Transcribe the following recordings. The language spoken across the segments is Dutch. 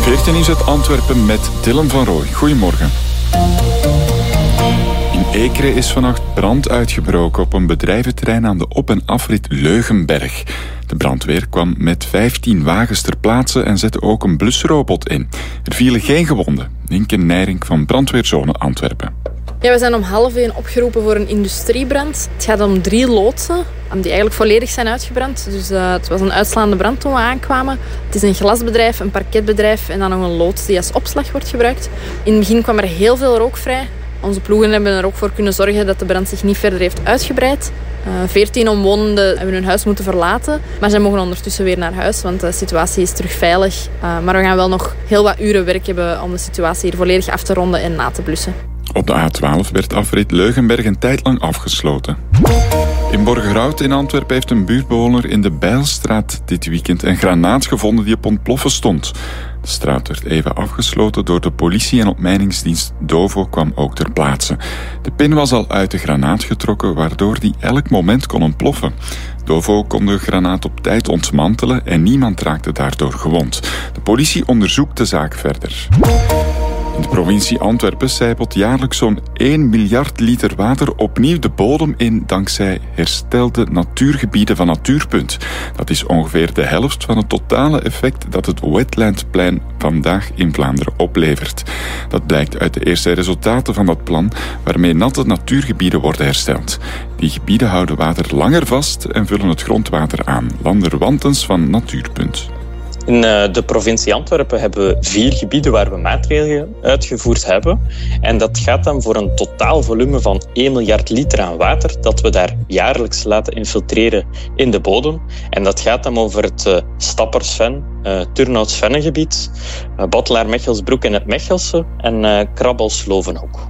VRT Nieuws uit Antwerpen met Dylan van Rooij. Goedemorgen. In Ekeren is vannacht brand uitgebroken op een bedrijventerrein aan de op- en afrit Leugenberg. De brandweer kwam met 15 wagens ter plaatse en zette ook een blusrobot in. Er vielen geen gewonden. Nienke Nijring van Brandweerzone Antwerpen. Ja, we zijn om 12:30 opgeroepen voor een industriebrand. Het gaat om 3 loodsen die eigenlijk volledig zijn uitgebrand. Dus het was een uitslaande brand toen we aankwamen. Het is een glasbedrijf, een parketbedrijf en dan nog een loods die als opslag wordt gebruikt. In het begin kwam er heel veel rook vrij. Onze ploegen hebben er ook voor kunnen zorgen dat de brand zich niet verder heeft uitgebreid. 14 omwonenden hebben hun huis moeten verlaten. Maar zij mogen ondertussen weer naar huis, want de situatie is terug veilig. Maar we gaan wel nog heel wat uren werk hebben om de situatie hier volledig af te ronden en na te blussen. Op de A12 werd afrit Leugenberg een tijd lang afgesloten. In Borgerhout in Antwerpen heeft een buurtbewoner in de Bijlstraat dit weekend een granaat gevonden die op ontploffen stond. De straat werd even afgesloten door de politie en ontmijningsdienst Dovo kwam ook ter plaatse. De pin was al uit de granaat getrokken, waardoor die elk moment kon ontploffen. Dovo kon de granaat op tijd ontmantelen en niemand raakte daardoor gewond. De politie onderzoekt de zaak verder. In de provincie Antwerpen sijpelt jaarlijks zo'n 1 miljard liter water opnieuw de bodem in dankzij herstelde natuurgebieden van Natuurpunt. Dat is ongeveer de helft van het totale effect dat het Wetlandplein vandaag in Vlaanderen oplevert. Dat blijkt uit de eerste resultaten van dat plan, waarmee natte natuurgebieden worden hersteld. Die gebieden houden water langer vast en vullen het grondwater aan. Lander Wantens van Natuurpunt. In de provincie Antwerpen hebben we 4 gebieden waar we maatregelen uitgevoerd hebben. En dat gaat dan voor een totaal volume van 1 miljard liter aan water dat we daar jaarlijks laten infiltreren in de bodem. En dat gaat dan over het Stappers-Ven, Turnhout-Svennengebied, Bottelaar-Mechelsbroek en het Mechelse en Krabbels-Lovenhoek.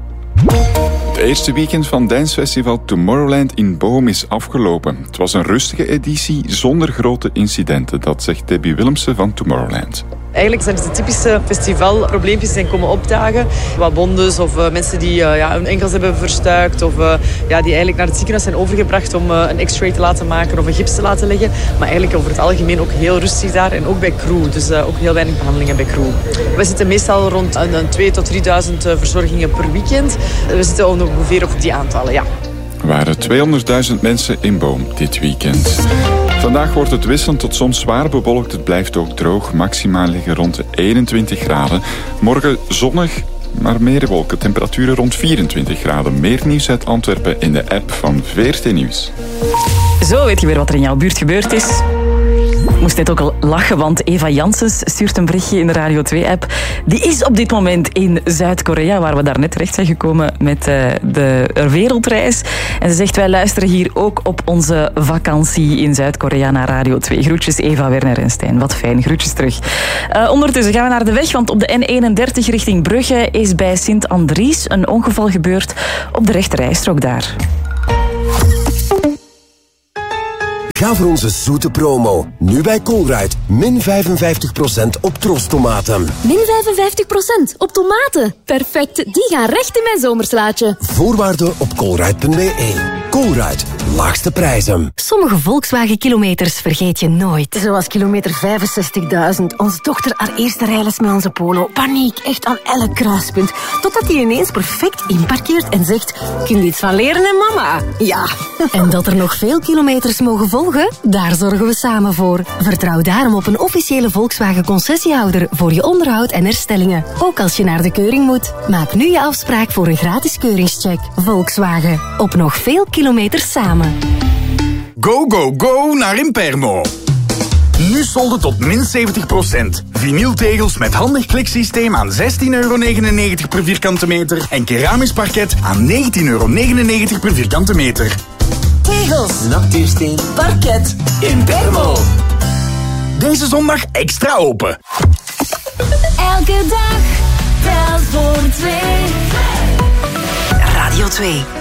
Het eerste weekend van Dancefestival Tomorrowland in Bochum is afgelopen. Het was een rustige editie zonder grote incidenten, dat zegt Debbie Willemsen van Tomorrowland. Eigenlijk zijn het de typische festivalprobleempjes die zijn komen opdagen. Wat bondes of mensen die hun enkels hebben verstuikt of die eigenlijk naar het ziekenhuis zijn overgebracht om een x-ray te laten maken of een gips te laten leggen. Maar eigenlijk over het algemeen ook heel rustig daar en ook bij crew. Dus ook heel weinig behandelingen bij crew. We zitten meestal rond 2.000 tot 3.000 verzorgingen per weekend. We zitten ongeveer op die aantallen, ja. Er waren 200.000 mensen in Bochum dit weekend. Vandaag wordt het wisselend tot soms zwaar bewolkt. Het blijft ook droog. Maximaal liggen rond de 21 graden. Morgen zonnig, maar meer wolken. Temperaturen rond 24 graden. Meer nieuws uit Antwerpen in de app van VRT Nieuws. Zo weet je weer wat er in jouw buurt gebeurd is. Ik moest net ook al lachen, want Eva Janssens stuurt een berichtje in de Radio 2-app. Die is op dit moment in Zuid-Korea, waar we daarnet terecht zijn gekomen met de wereldreis. En ze zegt, wij luisteren hier ook op onze vakantie in Zuid-Korea naar Radio 2. Groetjes Eva, Werner en Stijn. Wat fijn, groetjes terug. Ondertussen gaan we naar de weg, want op de N31 richting Brugge is bij Sint-Andries een ongeval gebeurd op de rechterrijstrook daar. Ga voor onze zoete promo. Nu bij Colruyt. Min 55% op trostomaten. Min 55% op tomaten. Perfect, die gaan recht in mijn zomerslaatje. Voorwaarden op colruyt.be. Colruyt, laagste prijzen. Sommige Volkswagen-kilometers vergeet je nooit. Zoals kilometer 65.000. Onze dochter haar eerste rijles met onze Polo. Paniek, echt aan elk kruispunt. Totdat hij ineens perfect inparkeert en zegt... Kun je iets van leren, hè, mama? Ja. En dat er nog veel kilometers mogen volgen? Daar zorgen we samen voor. Vertrouw daarom op een officiële Volkswagen-concessiehouder voor je onderhoud en herstellingen. Ook als je naar de keuring moet. Maak nu je afspraak voor een gratis keuringscheck. Volkswagen. Op nog veel kilometers samen. Go, go, go naar Impermo. Nu solden tot min 70%. Vinyltegels met handig kliksysteem aan €16,99 per vierkante meter. En keramisch parket aan €19,99 per vierkante meter. Tegels, natuursteen, parket, Impermo. Deze zondag extra open. Elke dag telt voor 2. Radio 2.